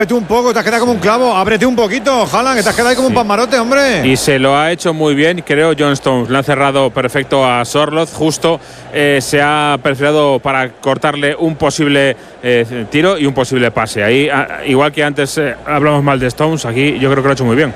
Ábrete un poco, te has quedado como un clavo. Ábrete un poquito, Haaland, que te has quedado ahí como un panmarote, hombre. Y se lo ha hecho muy bien, creo, John Stones. Le ha cerrado perfecto a Sorloth. Justo se ha perfilado para cortarle un posible tiro y un posible pase. Ahí, igual que antes hablamos mal de Stones, aquí yo creo que lo ha hecho muy bien.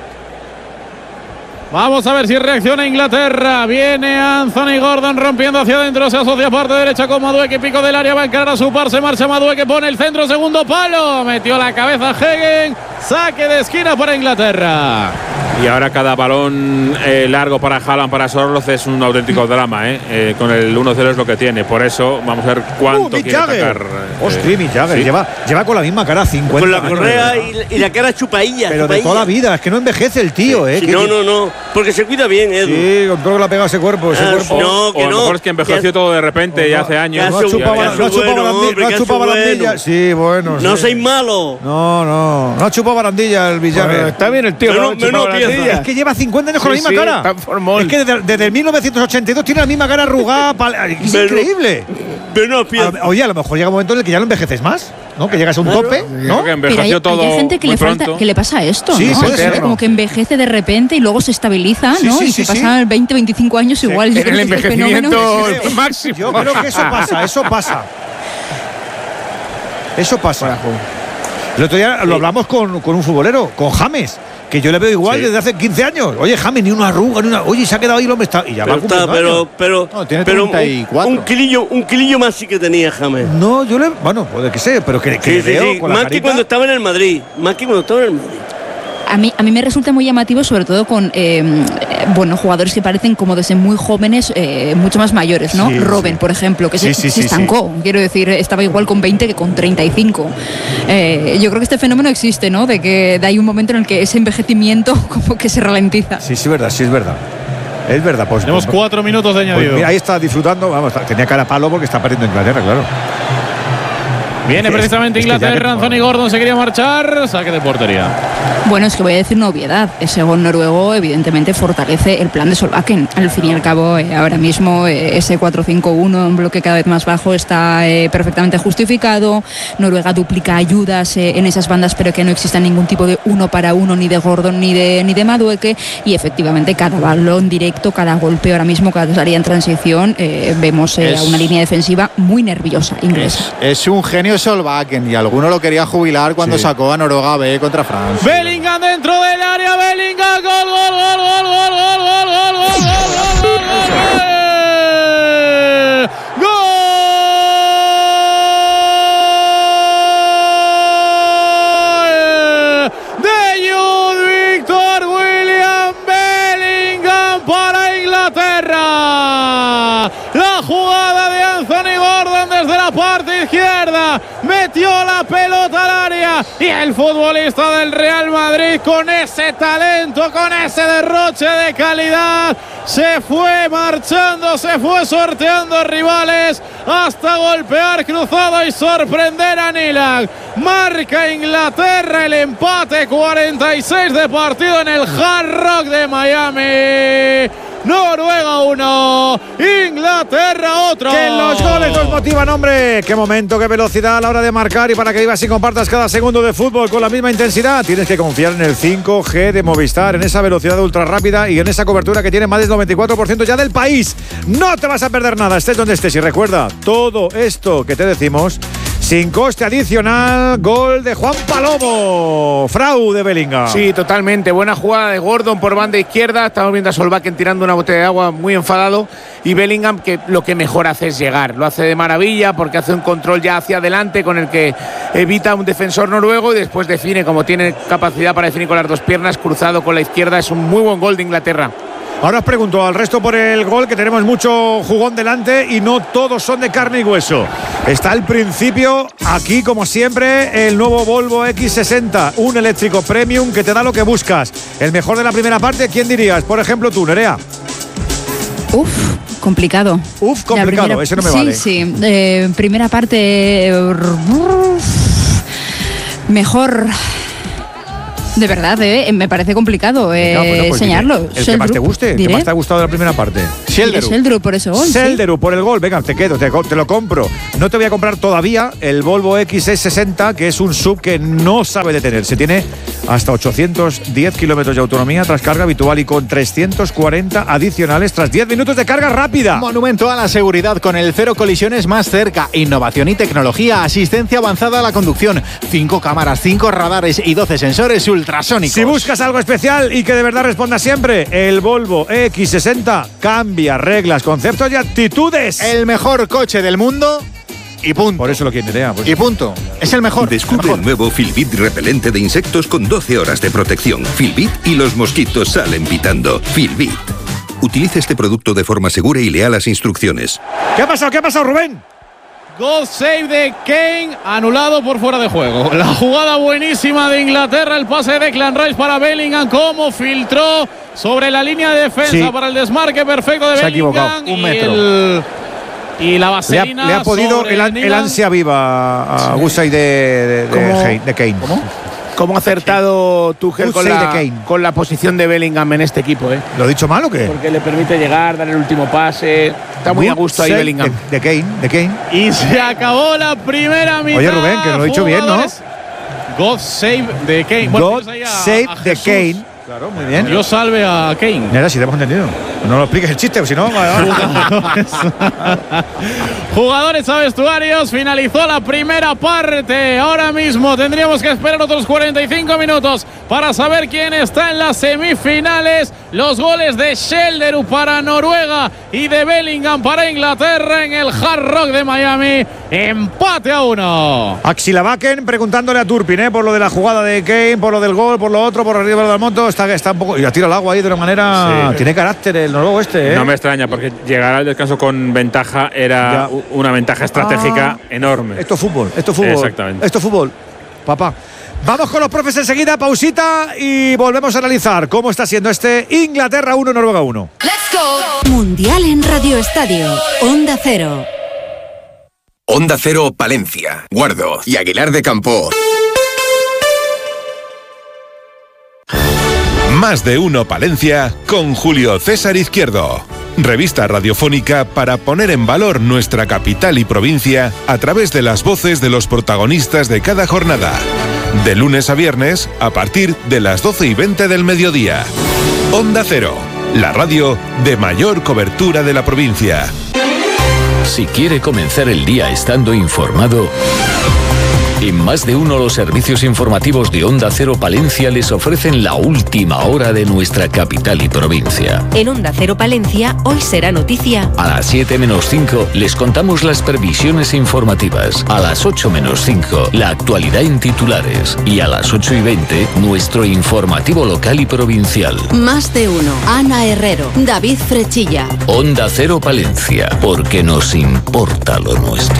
Vamos a ver si reacciona Inglaterra. Viene Anthony Gordon rompiendo hacia adentro. Se asocia parte derecha con Madueke. Pico del área. Va a encarar a su par. Se marcha Madueke. Pone el centro. Segundo palo. Metió la cabeza Hegen. Saque de esquina para Inglaterra. Y ahora cada balón largo para Haaland, para Sorloth es un auténtico drama. Con el 1-0 es lo que tiene. Por eso vamos a ver cuánto quiere atacar. Hostia, Mick Jagger. ¿sí? Lleva con la misma cara 50 con la años, correa y la cara chupailla. Pero de toda la vida. Es que no envejece el tío, Sí, no. Porque se cuida bien, Edu. Sí, con todo lo que le ha pegado ese cuerpo. No, que o a lo mejor es que envejeció todo de repente y hace años. No ha chupado barandilla. Sí, bueno. No seáis malo. No ha chupado barandilla el Villager. Bueno, está bien el tío. Es que lleva 50 años con la misma cara. Es que desde 1982 tiene la misma cara arrugada. Es increíble. Pero no pienso. Oye, a lo mejor llega un momento en el que ya lo envejeces más, ¿no? Que llegas a un tope, ¿no? Que envejeció todo hay gente que muy le falta, pronto. que le pasa esto, Sí, ¿no? puede Hay gente ser. como que envejece de repente y luego se estabiliza, ¿no? Sí, y se pasan 20, 25 años igual. En el envejecimiento máximo. Yo creo que eso pasa. El otro día lo hablamos con un futbolero, con James, que yo le veo igual desde hace 15 años. Oye, James, ni una arruga, ni una. Oye, se ha quedado ahí, lo me está. Y ya va cumpliendo años. No, tiene pero 34. un kilillo más sí que tenía James. No, yo le. Bueno, puede que sé, pero que le veo con la Más carita. que cuando estaba en el Madrid. A mí me resulta muy llamativo, sobre todo con jugadores que parecen como desde muy jóvenes, mucho más mayores, ¿no? Sí, Robben, por ejemplo, que se estancó. Quiero decir, estaba igual con 20 que con 35. Yo creo que este fenómeno existe, ¿no? De que hay un momento en el que ese envejecimiento como que se ralentiza. Sí, es verdad. Es verdad, pues. Tenemos 4 minutos de añadido. Mira, ahí está disfrutando. Vamos, tenía cara a palo porque está perdiendo Inglaterra, claro. Viene precisamente es que Inglaterra. ya que- Anthony Gordon se quería marchar. Saque de portería. Bueno, es que voy a decir una obviedad. Ese gol noruego evidentemente fortalece el plan de Solbakken. Al fin y al cabo, ahora mismo ese 4-5-1, un bloque cada vez más bajo, está perfectamente justificado. Noruega duplica ayudas en esas bandas, pero que no exista ningún tipo de 1 para 1 ni de Gordon ni de Madueke. Y efectivamente, cada balón directo, cada golpe ahora mismo, cada salida en transición, vemos a una línea defensiva muy nerviosa inglesa. Es un genio Solbakken y alguno lo quería jubilar cuando sacó a Noruega B contra Francia. Bellingham dentro del área. Bellingham. Gol. De Jude Victor William Bellingham para Inglaterra. La jugada de Anthony Gordon desde la parte izquierda. Metió la pelota al área y el futbolista del Real Madrid, con ese talento, con ese derroche de calidad, se fue marchando, se fue sorteando rivales hasta golpear cruzado y sorprender a Nilan. Marca Inglaterra el empate, 46 de partido en el Hard Rock de Miami. Noruega 1, Inglaterra otro. Que los goles nos motivan, hombre. Qué momento, qué velocidad a la hora de marcar. Y para que vivas y compartas cada segundo de fútbol con la misma intensidad, tienes que confiar en el 5G de Movistar, en esa velocidad ultra rápida y en esa cobertura que tiene más del 94% ya del país. No te vas a perder nada, estés donde estés. Y recuerda, todo esto que te decimos sin coste adicional. Gol de Juan Palomo. Frau de Bellingham. Sí, totalmente. Buena jugada de Gordon por banda izquierda. Estamos viendo a Solbakken tirando una botella de agua muy enfadado. Y Bellingham, que lo que mejor hace es llegar. Lo hace de maravilla porque hace un control ya hacia adelante con el que evita un defensor noruego y después define, como tiene capacidad para definir con las dos piernas, cruzado con la izquierda. Es un muy buen gol de Inglaterra. Ahora os pregunto al resto por el gol, que tenemos mucho jugón delante y no todos son de carne y hueso. Está al principio, aquí como siempre, el nuevo Volvo X60, un eléctrico premium que te da lo que buscas. El mejor de la primera parte, ¿quién dirías? Por ejemplo tú, Nerea. Complicado. Complicado, ese no me vale. Sí, primera parte, mejor. De verdad, me parece complicado Bueno, pues enseñarlo. el que más te guste, el que más te ha gustado de la primera parte. Selderu por ese gol. Selderu por el gol. Venga, te lo compro. No te voy a comprar todavía el Volvo XC60, que es un SUV que no sabe detenerse. Tiene hasta 810 kilómetros de autonomía tras carga habitual y con 340 adicionales tras 10 minutos de carga rápida. Monumento a la seguridad con el cero colisiones más cerca. Innovación y tecnología. Asistencia avanzada a la conducción. 5 cámaras, 5 radares y 12 sensores ultrasónicos. Si buscas algo especial y que de verdad responda siempre, el Volvo X60 cambia reglas, conceptos y actitudes. El mejor coche del mundo y punto. Por eso lo quiere Nerea. Pues. Y punto. Es el mejor. Descubre el nuevo Filbit repelente de insectos con 12 horas de protección. Filbit y los mosquitos salen pitando. Filbit. Utilice este producto de forma segura y lea las instrucciones. ¿Qué ha pasado, Rubén? Goal save de Kane, anulado por fuera de juego. La jugada buenísima de Inglaterra, el pase de Declan Rice para Bellingham, cómo filtró sobre la línea de defensa para el desmarque perfecto de Bellingham. Se ha equivocado, un metro. Y la vaselina le ha podido el ansia viva a Gusay de Kane. ¿Cómo ha acertado Tuchel con la posición de Bellingham en este equipo? ¿Lo he dicho mal o qué? Porque le permite llegar, dar el último pase. Está muy a gusto ahí Bellingham. De Kane. Y se acabó la primera mitad. Oye, Rubén, que lo he dicho bien, ¿no? God save de Kane. God save de Kane. Claro, muy bien. Dios salve a Kane. Mira, si te hemos entendido. No lo expliques el chiste, o si no. Jugadores a vestuarios. Finalizó la primera parte. Ahora mismo tendríamos que esperar otros 45 minutos para saber quién está en las semifinales. Los goles de Selderu para Noruega y de Bellingham para Inglaterra en el Hard Rock de Miami. Empate a 1. Axel Bakken preguntándole a Turpin, por lo de la jugada de Kane, por lo del gol, por lo otro, por arriba de la moto. Está un poco. Y la tira al agua ahí de una manera. Sí. Tiene carácter el noruego este, No me extraña, porque llegar al descanso con ventaja era una ventaja estratégica enorme. Esto es fútbol. Exactamente. Esto es fútbol, papá. Vamos con los profes enseguida, pausita y volvemos a analizar cómo está siendo este Inglaterra 1, Noruega 1. ¡Let's go! Mundial en Radio Estadio, Onda Cero. Onda Cero Palencia, Guardo y Aguilar de Campoo. Más de uno Palencia con Julio César Izquierdo. Revista radiofónica para poner en valor nuestra capital y provincia a través de las voces de los protagonistas de cada jornada. De lunes a viernes a partir de las 12:20 del mediodía. Onda Cero, la radio de mayor cobertura de la provincia. Si quiere comenzar el día estando informado, en Más de Uno los servicios informativos de Onda Cero Palencia les ofrecen la última hora de nuestra capital y provincia. En Onda Cero Palencia, hoy será noticia. A las 7 menos 5 les contamos las previsiones informativas. A las 8 menos 5 la actualidad en titulares. Y a las 8:20 nuestro informativo local y provincial. Más de Uno. Ana Herrero, David Frechilla. Onda Cero Palencia, porque nos importa lo nuestro.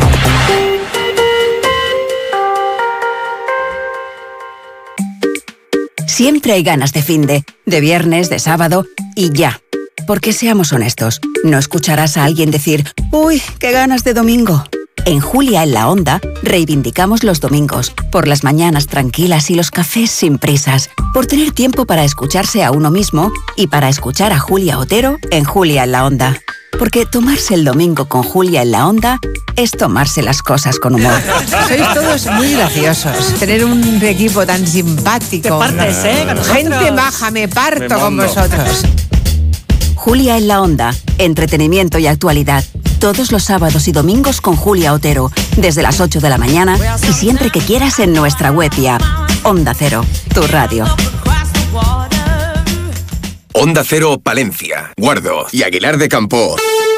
Siempre hay ganas de finde, de viernes, de sábado y ya. Porque seamos honestos, no escucharás a alguien decir «Uy, qué ganas de domingo». En Julia en la Onda reivindicamos los domingos, por las mañanas tranquilas y los cafés sin prisas, por tener tiempo para escucharse a uno mismo y para escuchar a Julia Otero en Julia en la Onda. Porque tomarse el domingo con Julia en la Onda es tomarse las cosas con humor. Sois todos muy graciosos. Tener un equipo tan simpático. Te partes, con gente maja, me parto con vosotros. Julia en la Onda, entretenimiento y actualidad. Todos los sábados y domingos con Julia Otero, desde las 8 de la mañana y siempre que quieras en nuestra web y app. Onda Cero, tu radio. Onda Cero Palencia, Guardo y Aguilar de Campoo.